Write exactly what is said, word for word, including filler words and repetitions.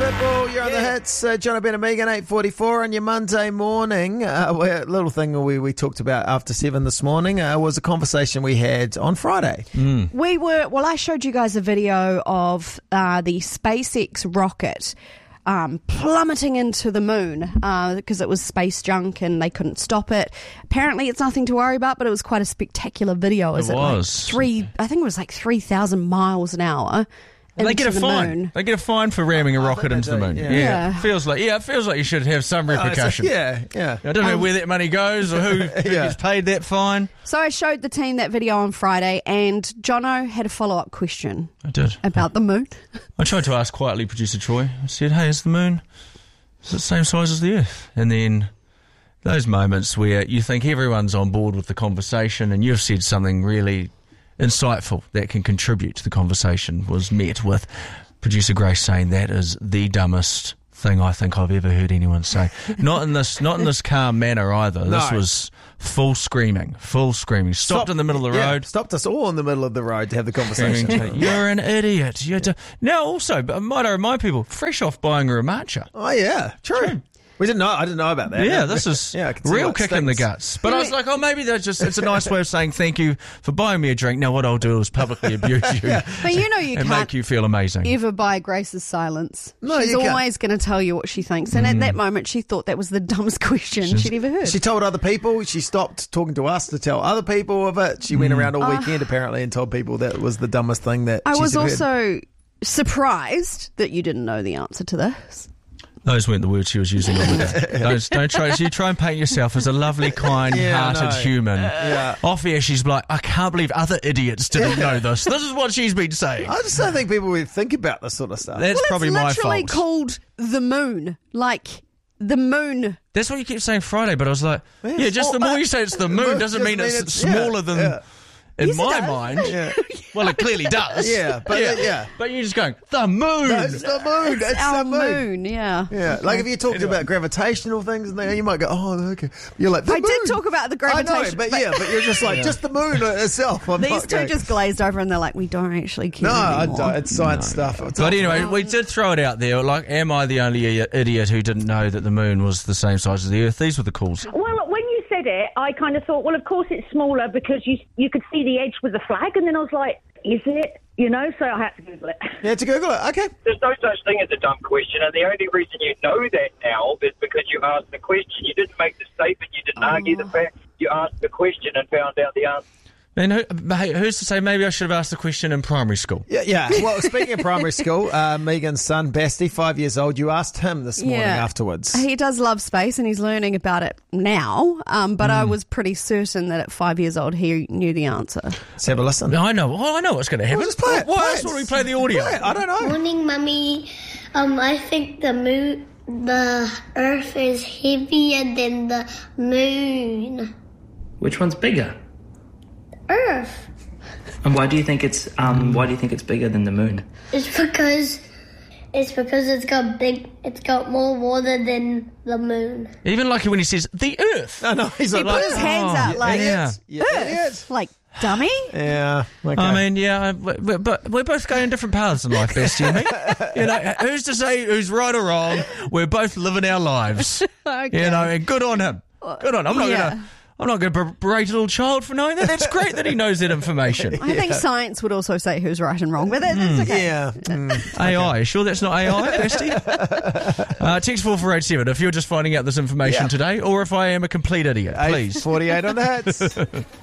Pitbull, you're on yeah. the hits. Uh, John Ben and Megan, eight forty-four on your Monday morning. Uh, a little thing we, we talked about after seven this morning uh, was a conversation we had on Friday. Mm. We were, well, I showed you guys a video of uh, the SpaceX rocket um, plummeting into the moon because uh, it was space junk and they couldn't stop it. Apparently it's nothing to worry about, but it was quite a spectacular video. It was. Like three, I think it was like three thousand miles an hour. They get a the fine. Moon. They get a fine for ramming a oh, rocket into do, the moon. Yeah. Yeah. yeah, feels like yeah, it feels like you should have some repercussion. Oh, a, yeah, yeah. I don't know um, where that money goes or who, who yeah. gets paid that fine. So I showed the team that video on Friday, and Jono had a follow-up question. I did about the moon. I tried to ask quietly, producer Troy. I said, "Hey, is the moon is it the same size as the Earth?" And then those moments where you think everyone's on board with the conversation, and you've said something really insightful that can contribute to the conversation, was met with producer Grace saying that is the dumbest thing I think I've ever heard anyone say. Not in this, not in this calm manner either. No. This was full screaming, full screaming. Stopped Stop, in the middle of the yeah, road. Stopped us all in the middle of the road to have the conversation. You're an idiot. You're d- now also, but might I remind people, fresh off buying a Ramacha. Oh yeah, true. true. We didn't know. I didn't know about that. Yeah, this is yeah, real kick in the guts. But I was like, oh, maybe they're just, it's a nice way of saying thank you for buying me a drink. Now what I'll do is publicly abuse you. Yeah. But you know you and can't make you feel amazing. ever buy Grace's silence. No, She's you can't. always going to tell you what she thinks. And Mm. at that moment, she thought that was the dumbest question She's, she'd ever heard. She told other people. She stopped talking to us to tell other people of it. She went around all Uh, weekend apparently and told people that was the dumbest thing that I she's was ever also heard. surprised that you didn't know the answer to this. Those weren't the words she was using on the day. Don't, don't try. You try and paint yourself as a lovely, kind-hearted Yeah, human. Yeah. Off air, she's like, I can't believe other idiots didn't know this. This is what she's been saying. I just don't think people would think about this sort of stuff. That's well, probably it's my literally fault. called the moon. Like, the moon. That's what you keep saying Friday, but I was like, Yes. yeah, just Well, the more uh, you say it's the moon doesn't mean it's, it's- smaller yeah, than... yeah. In Yes, it my does. mind, Yeah. well, it clearly does. Yeah, but yeah. uh, yeah. But you're just going, the moon. No, it's the moon. It's, It's our the moon. moon, yeah. Yeah, like if you talked Anyway. about gravitational things, and then you might go, "Oh, okay." You're like, the I did moon. talk about the I know, gravitation, but, but- yeah, but you're just like, Yeah. just the moon itself. I'm These not two going- just glazed over and they're like, we don't actually care no, I anymore. don't. It's science stuff. It's But all- anyway, we did throw it out there. Like, am I the only i- idiot who didn't know that the moon was the same size as the Earth? These were the calls. Well, when you said it, I kind of thought, well, of course it's smaller because you you could see the edge with the flag, and then I was like, is it? You know, so I had to Google it. yeah, to Google it. Okay. There's no such thing as a dumb question, and the only reason you know that now is because you asked the question. You didn't make the statement, you didn't argue the fact. You asked the question and found out the answer. And who, hey, who's to say maybe I should have asked the question in primary school? Yeah, yeah. Well, speaking of primary school, uh, Megan's son, Basti, five years old, you asked him this morning Yeah. afterwards. He does love space and he's learning about it now, um, but Hmm. I was pretty certain that at five years old he knew the answer. Let's have a listen. I know. Oh, I know what's going to happen. Well, just play it. Why play else it. would we play the audio? Play it. I don't know. Morning, Mummy. Um, I think the moon, the Earth is heavier than the moon. Which one's bigger? Earth. And why do you think it's um why do you think it's bigger than the moon? It's because it's because it's got big. It's got more water than the moon. Even like when he says the Earth. No, no, he's He like, put his hands out like, yeah. yeah, Earth, like, dummy? yeah. Okay. I mean, yeah, but, but we're both going different paths in life, Bestie and me. You know, who's to say who's right or wrong? We're both living our lives. Okay. You know, and good on him. Good on him. I'm not Yeah. going to... I'm not going to berate a little child for knowing that. That's great that he knows that information. I think science would also say who's right and wrong, but that, that's okay. yeah. Mm. A I, sure that's not A I, Bestie? uh, text four four eight seven if you're just finding out this information Yeah. today, or if I am a complete idiot, please. eight forty-eight on the hits.